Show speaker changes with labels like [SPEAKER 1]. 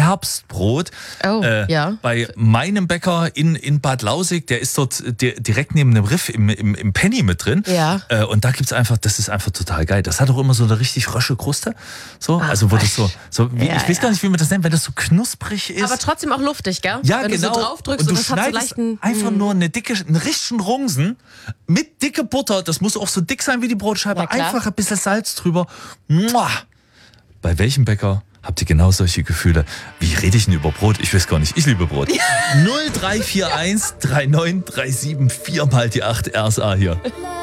[SPEAKER 1] Herbstbrot.
[SPEAKER 2] Ja.
[SPEAKER 1] Bei meinem Bäcker in Bad Lausig, der ist dort direkt neben dem Riff im Penny mit drin.
[SPEAKER 2] Ja.
[SPEAKER 1] Und da gibt's einfach, das ist einfach total geil. Das hat auch immer so eine richtig rösche Kruste. So, also wo das ich weiß gar nicht, wie man das nennt, wenn das so knusprig ist.
[SPEAKER 2] Aber trotzdem auch luftig, gell?
[SPEAKER 1] Ja,
[SPEAKER 2] wenn
[SPEAKER 1] genau.
[SPEAKER 2] du so drauf drückst
[SPEAKER 1] und du
[SPEAKER 2] das hat so
[SPEAKER 1] schneidest
[SPEAKER 2] leichten,
[SPEAKER 1] einfach nur einen richtigen Rungsen mit dicke Butter. Das muss auch so dick sein wie die Brotscheibe.
[SPEAKER 2] Na klar.
[SPEAKER 1] Einfach ein bisschen Salz drüber. Mua. Bei welchem Bäcker habt ihr genau solche Gefühle? Wie rede ich denn über Brot? Ich weiß gar nicht. Ich liebe Brot. 0341 3937 4 mal die 8 RSA hier.